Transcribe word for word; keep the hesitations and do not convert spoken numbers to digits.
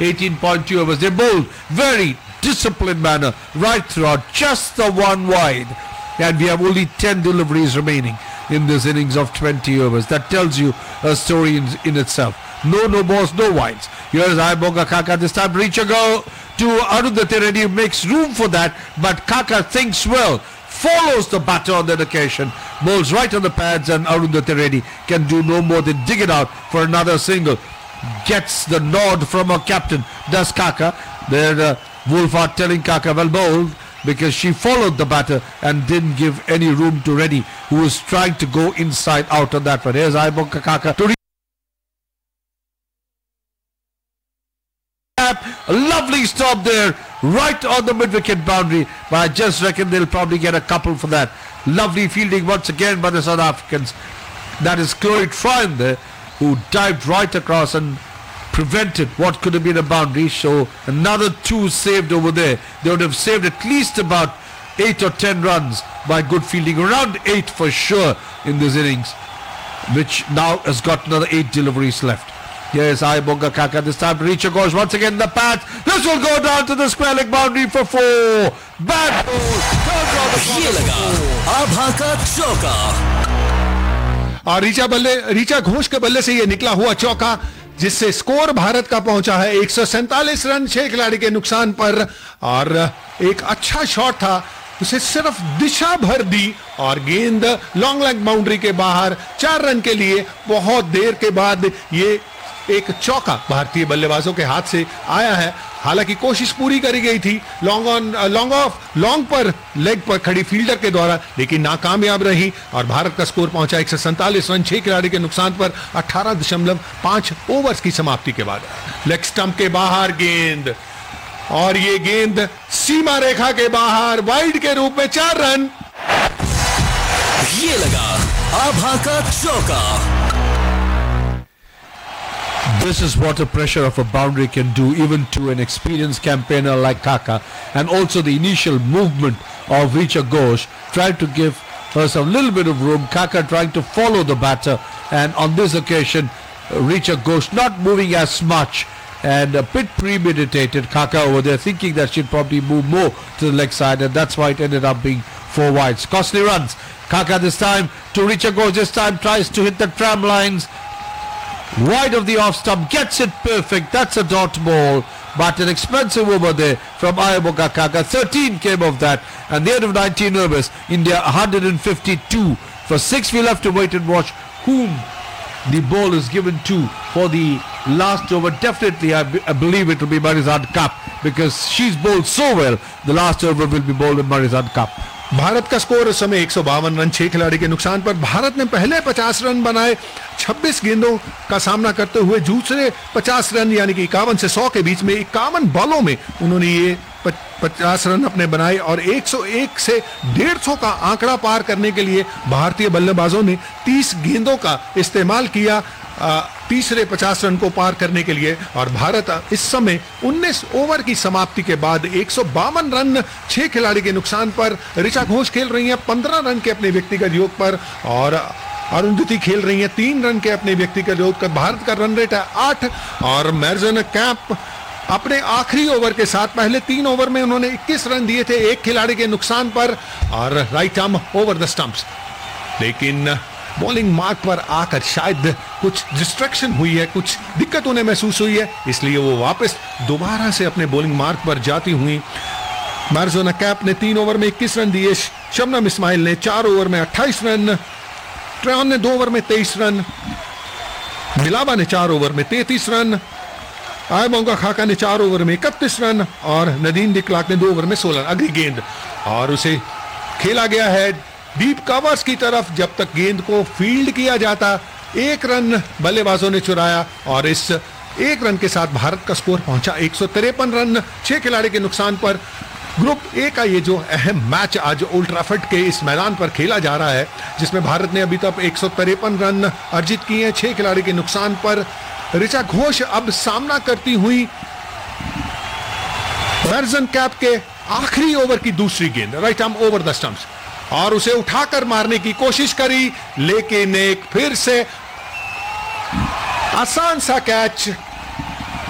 eighteen point two overs. They bowled very disciplined manner right throughout, just the one wide, and we have only ten deliveries remaining in this innings of twenty overs. That tells you a story in, in itself. No no balls, no wides. Here's Ayabonga Khaka, this time reach a go to Arundhati Reddy, makes room for that, but Khaka thinks well, follows the batter on that occasion, bowls right on the pads, and Arundhati Reddy can do no more than dig it out for another single. Gets the nod from her captain, does Khaka. There uh, Wolfhard telling Khaka, well bowled, because she followed the batter and didn't give any room to Reddy, who was trying to go inside out on that one. Here's Ayabonga Khaka to a lovely stop there, right on the mid-wicket boundary, but I just reckon they'll probably get a couple for that. Lovely fielding once again by the South Africans. That is Chloe Tryon there, who dived right across and prevented what could have been a boundary. So another two saved over there. They would have saved at least about eight or ten runs by good fielding, around eight for sure in this innings, which now has got another eight deliveries left. Yes, Ayabonga Khaka, this time Richa Ghosh once again the path. This will go down to the square leg boundary for four. Bad ball. ये लगा आभा का चौका। और रीचा बल्ले रीचा घोष के बल्ले से ये निकला हुआ चौका, जिससे स्कोर भारत का पहुंचा है एक सौ सैंतालीस रन छह खिलाड़ी के नुकसान पर। और एक अच्छा शॉट था, उसे सिर्फ दिशा भर दी और गेंद लॉन्ग लेग बाउंड्री के बाहर चार रन के लिए बहुत देर के बाद ये एक चौका भारतीय बल्लेबाजों के हाथ से आया है। हालांकि कोशिश पूरी करी गई थी long on long off long पर लेग पर खड़ी फील्डर के द्वारा, लेकिन नाकामयाब रही और भारत का स्कोर पहुंचा एक सौ सैंतालीस रन छह खिलाड़ी के नुकसान पर अठारह दशमलव पांच ओवर्स की समाप्ति के बाद। लेग स्टंप के बाहर गेंद, और ये गेंद सीमा रेखा के बाहर वाइड के रूप में चार रन। ये लगा आभा का चौका। This is what a pressure of a boundary can do, even to an experienced campaigner like Khaka, and also the initial movement of Richa Ghosh, trying to give herself a little bit of room. Khaka trying to follow the batter, and on this occasion, Richa Ghosh not moving as much and a bit premeditated. Khaka over there thinking that she'd probably move more to the leg side, and that's why it ended up being four wides. Costly runs. Khaka this time to Richa Ghosh. This time tries to hit the tram lines. Wide of the off stump, gets it perfect. That's a dot ball, but an expensive over there from Ayabonga Khaka. thirteen came of that, and the end of nineteen overs, India one hundred fifty-two. For six, we'll have to wait and watch whom the ball is given to for the last over. Definitely, I, b- I believe it will be Marizan Kapp, because she's bowled so well. The last over will be bowled in Marizan Kapp. Bharat का score इस समय एक सौ बावन run छह खिलाड़ी के नुकसान पर। भारत ने पहले पचास रन बनाए छब्बीस गेंदों का सामना करते हुए, दूसरे पचास रन यानी कि इक्यावन से सौ के बीच में इक्यावन बॉलों में उन्होंने ये पचास रन अपने बनाए, और एक सौ एक से डेढ़ सौ का आंकड़ा पार करने के लिए भारतीय बल्लेबाजों ने तीस गेंदों का इस्तेमाल किया आ, तीसरे पचास रन को पार करने के लिए। और भारत इस समय उन्नीस ओवर की समाप्ति के बाद एक सौ बावन रन छह खिलाड़ी के नुकसान पर। ऋचा घोष खेल रही हैं पंद्रह रन के अपने व्यक्तिगत योग पर, और अरुंधति खेल रही हैं तीन रन के अपने व्यक्तिगत योग पर। भारत का रन रेट है आठ, और मैरजन कैप अपने आखिरी ओवर के साथ, पहले तीन ओवर में उन्होंने इक्कीस रन दिए थे एक खिलाड़ी के नुकसान पर, और right arm over the stumps. लेकिन बॉलिंग मार्क पर आकर शायद कुछ डिस्ट्रैक्शन हुई है, कुछ दिक्कत उन्हें महसूस हुई है, इसलिए वो वापस दोबारा से अपने बॉलिंग मार्क पर जाती हुई। मैरजोना कैप ने तीन ओवर में इक्कीस रन दिए, शबनम इस्माइल ने चार ओवर में अट्ठाईस रन, ट्रेन ने दो ओवर में तेईस रन, मिलाबा ने चार ओवर में तैंतीस रन, आयबोंगा खाका ने चार ओवर में इकतीस रन, और नदीम डी क्लार्क ने दो ओवर में सोलह। अगली गेंद, और उसे खेला गया है डीप कवर्स की तरफ। जब तक गेंद को फील्ड किया जाता, एक रन बल्लेबाजों ने चुराया, और इस एक रन के साथ भारत का स्कोर पहुंचा एक सौ तिरपन रन छह खिलाड़ी के नुकसान पर। ग्रुप ए का ये जो अहम मैच आज ओल्ड ट्रैफर्ड के इस मैदान पर खेला जा रहा है, जिसमें भारत ने अभी तक एक सौ तिरपन रन अर्जित किए हैं छह खिलाड़ी के नुकसान पर। ऋचा घोष अब सामना करती हुई मैरजन कैप के आखिरी ओवर की दूसरी गेंद, right arm over the stumps, और उसे उठाकर मारने की कोशिश करी, लेकिन एक फिर से आसान सा कैच